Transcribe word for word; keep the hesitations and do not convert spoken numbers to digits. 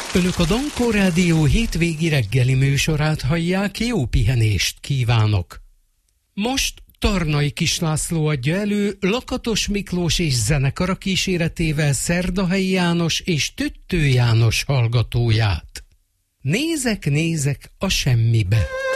Önök a Dankó Rádió hétvégi reggeli műsorát hallják, jó pihenést kívánok! Most Tarnai Kislászló adja elő Lakatos Miklós és zenekara kíséretével Szerdahelyi János és Tüttő János hallgatóját. Nézek, nézek a semmibe.